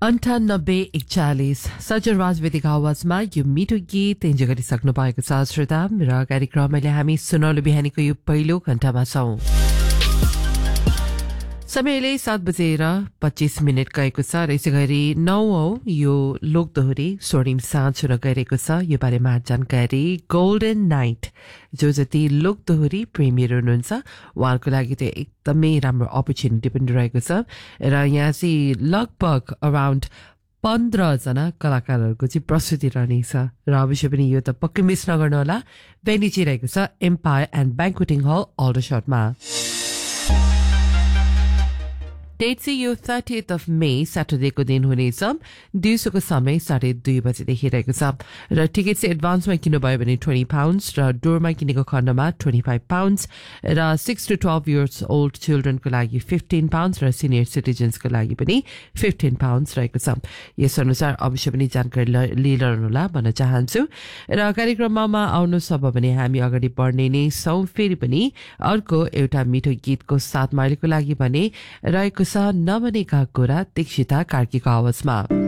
9841 सजर राजवेदिक आवाजमा यो मिठो गीत इन्जोय गरिसक्नु भएको छ श्रोता र कार्यक्रम अहिले हामी सुनौलो बिहानीको यो पहिलो घण्टामा छौं। समयले 7:25 गएको छ र यसैगरी 9 यो लोकदोहोरी स्वर्णिम साँझ हुन गइरहेको छ। यो बारेमा जानकारी गोल्डन नाइट जो जति लोकदोहोरी प्रेमीहरू हुनुहुन्छ उहाँहरूको लागि त्यो एकदमै राम्रो अपर्च्युनिटी पनि रहेको छ र यहाँ चाहिँ लगभग अराउन्ड 15 जना कलाकारहरूको चाहिँ प्रस्तुति रहनेछ र अवश्य पनि यो त पक्कै मिस नगर्नु होला। भेन्यू चाहिँ रहेको छ एम्पायर एन्ड ब्याङ्क्वेटिङ हल अल्डरसटमा। डेट चाहिँ यो 30th of May सैटरडेको दिन हुनेछ। दिउँसोको समय 2:30 बजेदेखि रहेको छ र टिकट चाहिँ एडभान्समा किन्नुभयो भने £20 र डोरमा किनेको खण्डमा £25 र 6 to 12 years old चिल्ड्रेनको लागि £15 र सिनियर सिटिजन्सको लागि पनि £15 रहेको छ। यस अनुसार अवश्य पनि जानकारी लिइरहनुहोला भन्न चाहन्छु र कार्यक्रममा आउनुहोस् अब भने हामी अगाडि बढ्ने नै छौं। फेरि पनि अर्को एउटा मिठो गीतको साथमा अहिलेको लागि भने रहेको नभनेका कुरा दीक्षिता कार्कीको आवाजमा।